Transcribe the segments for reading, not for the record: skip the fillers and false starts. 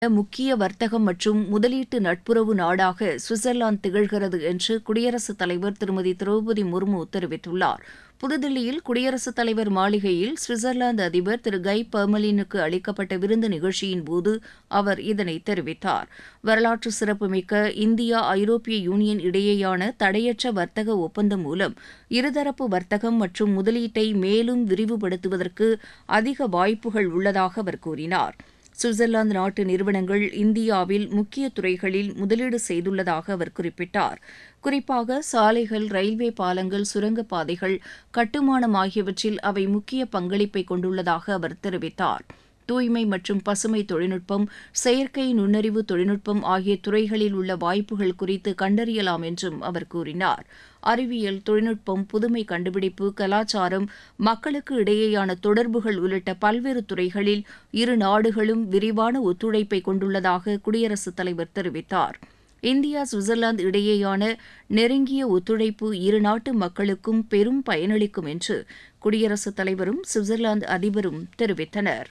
முக்கிய வர்த்தகம் மற்றும் முதலீட்டு நட்புறவு நாடாக சுவிட்சர்லாந்து திகழ்கிறது என்று குடியரசுத் தலைவர் திருமதி திரௌபதி முர்மு தெரிவித்துள்ளார். புதுதில்லியில் குடியரசுத் தலைவர் மாளிகையில் சுவிட்சர்லாந்து அதிபர் திரு கை பர்மலினுக்கு அளிக்கப்பட்ட விருந்து நிகழ்ச்சியின் போது அவர் இதனை தெரிவித்தார். வரலாற்று சிறப்புமிக்க இந்தியா ஐரோப்பிய யூனியன் இடையேயான தடையற்ற வர்த்தக ஒப்பந்தம் மூலம் இருதரப்பு வர்த்தகம் மற்றும் முதலீட்டை மேலும் விரிவுபடுத்துவதற்கு அதிக வாய்ப்புகள் உள்ளதாக அவர் கூறினார். சுவிட்சர்லாந்து நாட்டு நிறுவனங்கள் இந்தியாவில் முக்கிய துறைகளில் முதலீடு செய்துள்ளதாக அவர் குறிப்பிட்டார். குறிப்பாக சாலைகள், ரயில்வே பாலங்கள், சுரங்கப்பாதைகள், கட்டுமானம் ஆகியவற்றில் அவை முக்கிய பங்களிப்பை கொண்டுள்ளதாக அவர் தெரிவித்தார். தூய்மை மற்றும் பசுமை தொழில்நுட்பம், செயற்கை நுண்ணறிவு தொழில்நுட்பம் ஆகிய துறைகளில் உள்ள வாய்ப்புகள் குறித்து கண்டறியலாம் என்றும் அவர் கூறினார். அறிவியல், தொழில்நுட்பம், புதுமை கண்டுபிடிப்பு, கலாச்சாரம், மக்களுக்கு இடையேயான தொடர்புகள் உள்ளிட்ட பல்வேறு துறைகளில் இரு நாடுகளும் விரிவான ஒத்துழைப்பை கொண்டுள்ளதாக குடியரசுத் தலைவர் தெரிவித்தார். இந்தியா சுவிட்சர்லாந்து இடையேயான நெருங்கிய ஒத்துழைப்பு இரு நாட்டு மக்களுக்கும் பெரும் பயனளிக்கும் என்று குடியரசுத் தலைவரும் சுவிட்சர்லாந்து அதிபரும் தெரிவித்தனர்.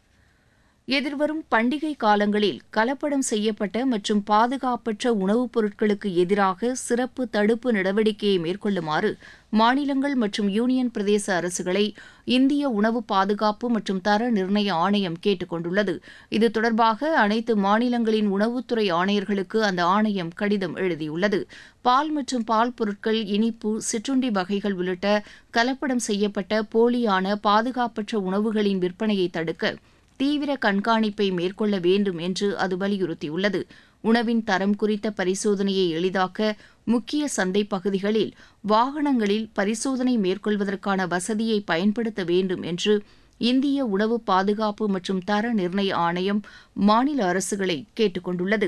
எதிர்வரும் பண்டிகை காலங்களில் கலப்படம் செய்யப்பட்ட மற்றும் பாதுகாப்பற்ற உணவுப் பொருட்களுக்கு எதிராக சிறப்பு தடுப்பு நடவடிக்கையை மேற்கொள்ளுமாறு மாநிலங்கள் மற்றும் யூனியன் பிரதேச அரசுகளை இந்திய உணவு பாதுகாப்பு மற்றும் தர நிர்ணய ஆணையம் கேட்டுக் கொண்டுள்ளது. இது தொடர்பாக அனைத்து மாநிலங்களின் உணவுத்துறை ஆணையர்களுக்கு அந்த ஆணையம் கடிதம் எழுதியுள்ளது. பால் மற்றும் பால் பொருட்கள், இனிப்பு, சிற்றுண்டி வகைகள் உள்ளிட்ட கலப்படம் செய்யப்பட்ட போலியான பாதுகாப்பற்ற உணவுகளின் விற்பனையை தடுக்க தீவிர கண்காணிப்பை மேற்கொள்ள வேண்டும் என்று அது வலியுறுத்தியுள்ளது. உணவின் தரம் குறித்த பரிசோதனையை எளிதாக்க முக்கிய சந்தை பகுதிகளில் வாகனங்களில் பரிசோதனை மேற்கொள்வதற்கான வசதியை பயன்படுத்த வேண்டும் என்று இந்திய உணவு பாதுகாப்பு மற்றும் தர நிர்ணய ஆணையம் மாநில அரசுகளை கேட்டுக் கொண்டுள்ளது.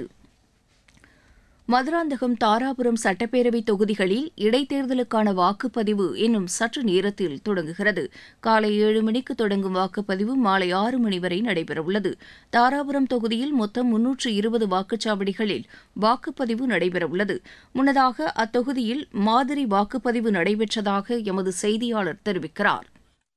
மதுராந்தகம், தாராபுரம் சட்டப்பேரவை தொகுதிகளில் இடைத்தேர்தலுக்கான வாக்குப்பதிவு இன்னும் சற்று நேரத்தில் தொடங்குகிறது. காலை 7 மணிக்கு தொடங்கும் வாக்குப்பதிவு மாலை 6 மணி வரை நடைபெறவுள்ளது. தாராபுரம் தொகுதியில் மொத்தம் 320 வாக்குச்சாவடிகளில் வாக்குப்பதிவு நடைபெறவுள்ளது. முன்னதாக அத்தொகுதியில் மாதிரி வாக்குப்பதிவு நடைபெற்றதாக எமது செய்தியாளர் தெரிவிக்கிறார்.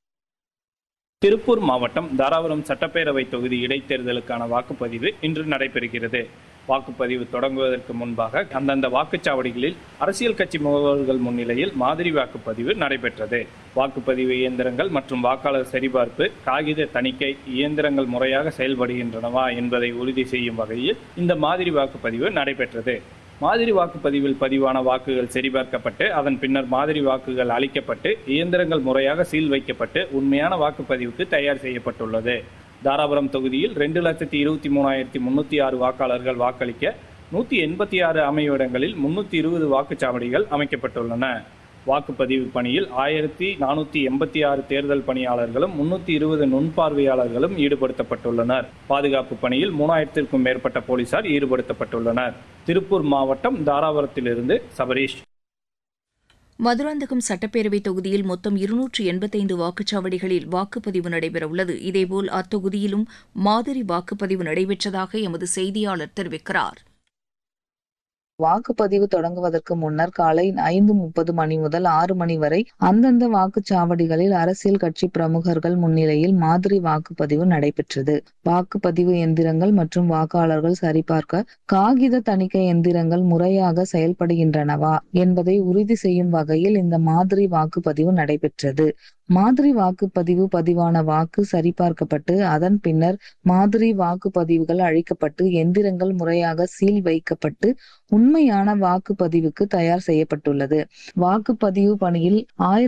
திருப்பூர் மாவட்டம் தாராபுரம் சட்டப்பேரவை தொகுதி இடைத்தேர்தலுக்கான வாக்குப்பதிவு இன்று நடைபெறுகிறது. வாக்குப்பதிவு தொடங்குவதற்கு முன்பாக அந்தந்த வாக்குச்சாவடிகளில் அரசியல் கட்சி முகவர்கள் முன்னிலையில் மாதிரி வாக்குப்பதிவு நடைபெற்றது. வாக்குப்பதிவு இயந்திரங்கள் மற்றும் வாக்காளர் சரிபார்ப்பு, காகித தணிக்கை இயந்திரங்கள் முறையாக செயல்படுகின்றனவா என்பதை உறுதி செய்யும் வகையில் இந்த மாதிரி வாக்குப்பதிவு நடைபெற்றது. மாதிரி வாக்குப்பதிவில் பதிவான வாக்குகள் சரிபார்க்கப்பட்டு அதன் பின்னர் மாதிரி வாக்குகள் அளிக்கப்பட்டு இயந்திரங்கள் முறையாக சீல் வைக்கப்பட்டு உண்மையான வாக்குப்பதிவுக்கு தயார் செய்யப்பட்டுள்ளது. தாராபுரம் தொகுதியில் 2,23,306 வாக்காளர்கள் வாக்களிக்க 186 அமைவிடங்களில் 320 வாக்குச்சாவடிகள் அமைக்கப்பட்டுள்ளன. வாக்குப்பதிவு பணியில் 1,486 தேர்தல் பணியாளர்களும் 320 நுண்பார்வையாளர்களும் ஈடுபடுத்தப்பட்டுள்ளனர். பாதுகாப்பு பணியில் 3000க்கும் மேற்பட்ட போலீசார் ஈடுபடுத்தப்பட்டுள்ளனர். திருப்பூர் மாவட்டம் தாராபுரத்திலிருந்து சபரீஷ். மதுராந்தகம் சட்டப்பேரவை தொகுதியில் மொத்தம் 285 வாக்குச்சாவடிகளில் வாக்குப்பதிவு நடைபெறவுள்ளது. இதேபோல் அத்தொகுதியிலும் மாதிரி வாக்குப்பதிவு நடைபெற்றதாக எமது செய்தியாளர் தெரிவிக்கிறார். வாக்குப்பதிவு தொடங்குவதற்கு முன்னர் காலை 5:30 மணி முதல் 6 மணி வரை அந்தந்த வாக்குச்சாவடிகளில் அரசியல் கட்சி பிரமுகர்கள் முன்னிலையில் மாதிரி வாக்குப்பதிவு நடைபெற்றது. வாக்குப்பதிவு எந்திரங்கள் மற்றும் வாக்காளர்கள் சரிபார்க்க காகித தணிக்கை எந்திரங்கள் முறையாக செயல்படுகின்றனவா என்பதை உறுதி செய்யும் வகையில் இந்த மாதிரி வாக்குப்பதிவு நடைபெற்றது. மாதிரி வாக்குப்பதிவு பதிவான வாக்கு சரிபார்க்கப்பட்டு அதன் பின்னர் மாதிரி வாக்குப்பதிவுகள் அழிக்கப்பட்டு எந்திரங்கள் முறையாக சீல் வைக்கப்பட்டு உண்மையான வாக்குப்பதிவுக்கு தயார் செய்யப்பட்டுள்ளது. வாக்குப்பதிவு பணியில்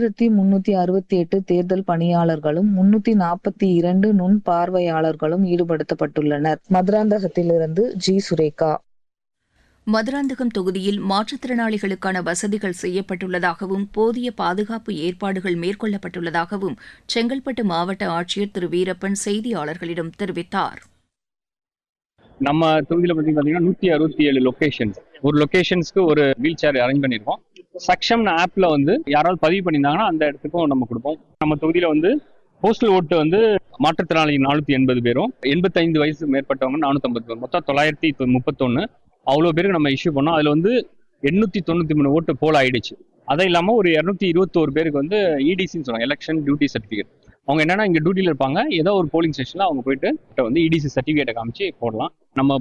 1,368 தேர்தல் பணியாளர்களும் 342 நுண் பார்வையாளர்களும் ஈடுபடுத்தப்பட்டுள்ளனர். மதுராந்தகத்திலிருந்து ஜி. சுரேகா. மதுராந்தகம் தொகுதியில் மாற்றுத்திறனாளிகளுக்கான வசதிகள் செய்யப்பட்டுள்ளதாகவும் போதிய பாதுகாப்பு ஏற்பாடுகள் மேற்கொள்ளப்பட்டுள்ளதாகவும் செங்கல்பட்டு மாவட்ட ஆட்சியர் திரு வீரப்பன் செய்தியாளர்களிடம் தெரிவித்தார். நம்ம தொகுதியில் பார்த்தீங்கன்னா 167 லொகேஷன்ஸ், ஒரு லொகேஷன்ஸ்க்கு ஒரு வீல் சேர் அரேஞ்ச் பண்ணியிருக்கோம். சக்ஷம் ஆப்ல யாராவது பதிவு பண்ணியிருந்தாங்கன்னா அந்த இடத்துக்கும் நம்ம கொடுப்போம். நம்ம தொகுதியில போஸ்டல் ஓட்டு மாற்றுத்திறனாளி 480 பேரும், 85 வயசு மேற்பட்டவங்க 450 பேர், மொத்தம் 931. அவ்வளோ பேருக்கு நம்ம இஷ்யூ பண்ணோம். அதில் 893 ஓட்டு போல் ஆயிடுச்சு. அதை இல்லாமல் ஒரு 221 பேருக்கு இடிசின்னு சொல்லுவாங்க, எலெக்ஷன் டியூட்டி சர்டிஃபிகேட், அவங்க என்னன்னா இங்க டியூட்டில இருப்பாங்க, ஏதோ ஒரு போலிங் ஸ்டேஷன்ல அவங்க போயிட்டு வந்து இடிசி சர்டிஃபிகேட்டை காமிச்சு போடலாம். நம்ம